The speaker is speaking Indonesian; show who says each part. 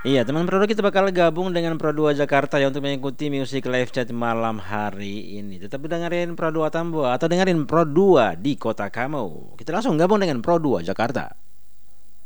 Speaker 1: Iya, teman Pro 2 kita bakal gabung dengan Pro 2 Jakarta ya untuk mengikuti music live chat malam hari ini. Tetap dengerin Pro 2 Tambua atau dengerin Pro 2 di kota kamu. Kita langsung gabung dengan Pro 2 Jakarta.